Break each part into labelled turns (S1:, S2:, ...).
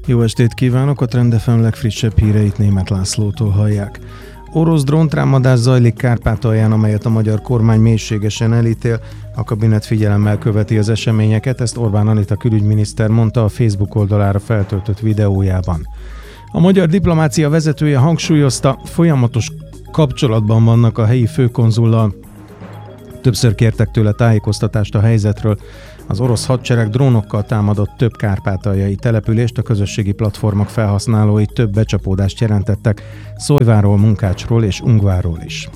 S1: Jó estét kívánok! A Trend FM legfrissebb híreit Németh Lászlótól hallják. Orosz dróntámadás zajlik Kárpátalján, amelyet a magyar kormány mélységesen elítél. A kabinet figyelemmel követi az eseményeket, ezt Orbán Anita külügyminiszter mondta a Facebook oldalára feltöltött videójában. A magyar diplomácia vezetője hangsúlyozta, folyamatos kapcsolatban vannak a helyi főkonzullal. Többször kértek tőle tájékoztatást a helyzetről. Az orosz hadsereg drónokkal támadott több kárpátaljai települést, a közösségi platformok felhasználói több becsapódást jelentettek Szólyváról, Munkácsról és Ungvárról is.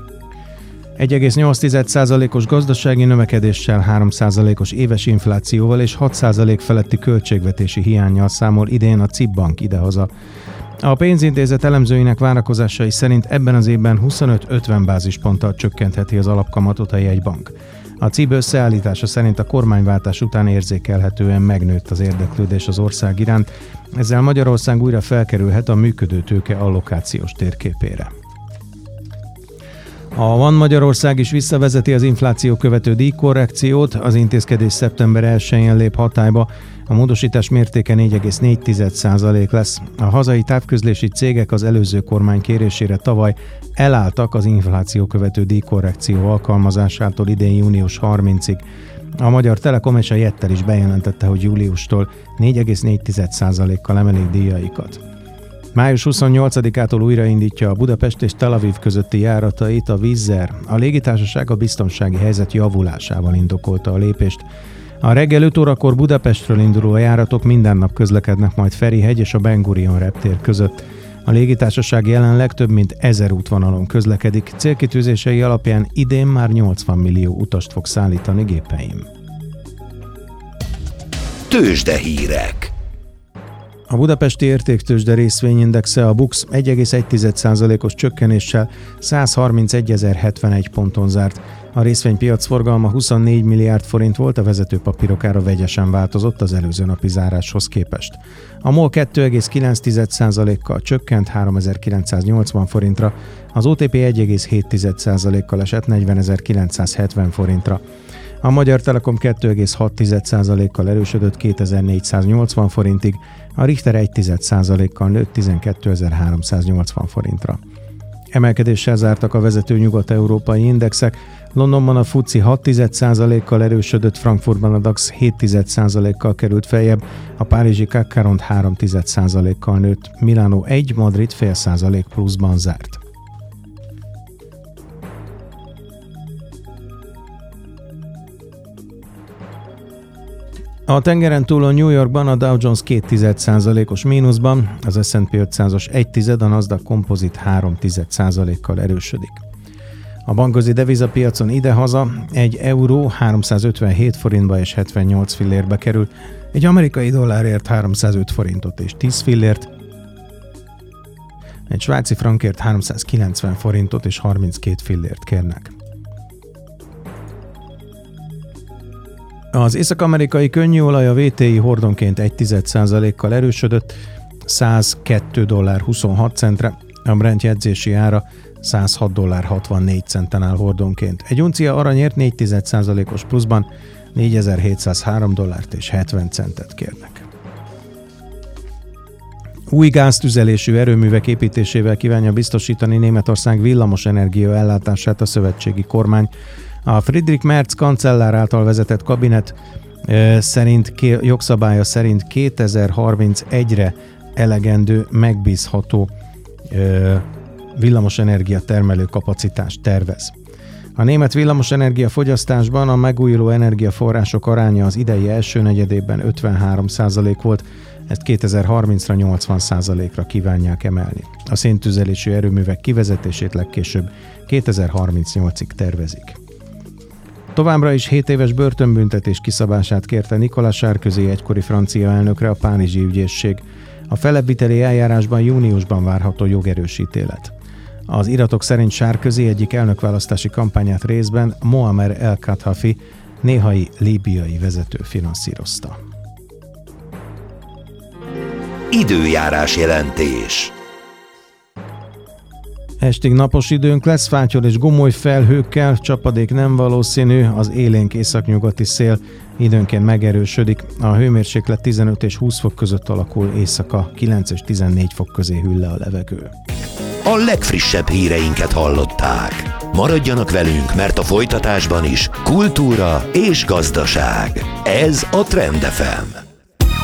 S1: 1,8%-os gazdasági növekedéssel, 3%-os éves inflációval és 6% feletti költségvetési hiánnyal számol idén a CIB Bank idehaza. A pénzintézet elemzőinek várakozásai szerint ebben az évben 25-50 bázisponttal csökkentheti az alapkamatot a jegybank. A CIB összeállítása szerint a kormányváltás után érzékelhetően megnőtt az érdeklődés az ország iránt, ezzel Magyarország újra felkerülhet a működő tőke allokációs térképére. A Van Magyarország is visszavezeti az infláció követő díjkorrekciót, az intézkedés szeptember 1-én lép hatályba, a módosítás mértéke 4,4% lesz. A hazai távközlési cégek az előző kormány kérésére tavaly elálltak az infláció követő díjkorrekció alkalmazásától idén június 30-ig. A Magyar Telekom és a Jettel is bejelentette, hogy júliustól 4,4%-kal emelik díjaikat. Május 28-ától újraindítja a Budapest és Tel Aviv közötti járatait a Wizz Air. A légitársaság a biztonsági helyzet javulásával indokolta a lépést. A reggel 5 órakor Budapestről induló járatok minden nap közlekednek majd Ferihegy és a Ben Gurion reptér között. A légitársaság jelenleg több mint 1000 útvonalon közlekedik, célkitűzései alapján idén már 80 millió utast fog szállítani gépeim.
S2: Tőzsdehírek.
S1: A budapesti értéktőzsde részvényindexe, a BUX 1,1%-os csökkenéssel 131.071 ponton zárt. A részvénypiac forgalma 24 milliárd forint volt, a vezető papírok ára vegyesen változott az előző napi záráshoz képest. A MOL 2,9%-kal csökkent 3980 forintra, az OTP 1,7%-kal esett 40.970 forintra. A Magyar Telekom 2,6%-kal erősödött 2480 forintig, a Richter 1,1%-kal nőtt 12.380 forintra. Emelkedéssel zártak a vezető nyugat-európai indexek, Londonban a FTSE 6,1%-kal erősödött, Frankfurtban a DAX 7,1%-kal került feljebb, a párizsi CAC 3,1%-kal nőtt, Milánó 1, Madrid 0,5% pluszban zárt. A tengeren túlon New Yorkban a Dow Jones 2,1%-os mínuszban, az S&P 500-as 1,1, a Nasdaq Composite 3,1%-kal erősödik. A bankközi devizapiacon idehaza egy euró 357 forintba és 78 fillérbe kerül, egy amerikai dollárért 305 forintot és 10 fillért, egy svájci frankért 390 forintot és 32 fillért kérnek. Az észak-amerikai könnyűolaj a WTI hordonként 1,1%-kal erősödött, $102.26, a Brent jegyzési ára $106.64 áll hordonként. Egy uncia aranyért 4,1%-os pluszban $4.703.70 kérnek. Új gáztüzelésű erőművek építésével kívánja biztosítani Németország villamosenergia ellátását a szövetségi kormány. A Friedrich Merz kancellár által vezetett kabinet jogszabálya szerint 2031-re elegendő, megbízható villamosenergia termelő kapacitást tervez. A német villamosenergia fogyasztásban a megújuló energiaforrások aránya az idei első negyedében 53% volt, ezt 2030-ra 80%-ra kívánják emelni. A széntüzelésű erőművek kivezetését legkésőbb 2038-ig tervezik. Továbbra is 7 éves börtönbüntetés kiszabását kérte Nicolas Sarkozy egykori francia elnökre a párizsi ügyészség. A fellebbviteli eljárásban júniusban várható jogerős ítélet. Az iratok szerint Sarkozy egyik elnökválasztási kampányát részben Moamer el-Kadhafi, néhai líbiai vezető finanszírozta.
S2: Időjárás jelentés.
S1: Estig napos időnk lesz, fátyol és gomoly felhőkkel, csapadék nem valószínű, az élénk északnyugati szél időnként megerősödik. A hőmérséklet 15 és 20 fok között alakul, éjszaka 9 és 14 fok közé hűl le a levegő.
S2: A legfrissebb híreinket hallották. Maradjanak velünk, mert a folytatásban is kultúra és gazdaság. Ez a Trend FM.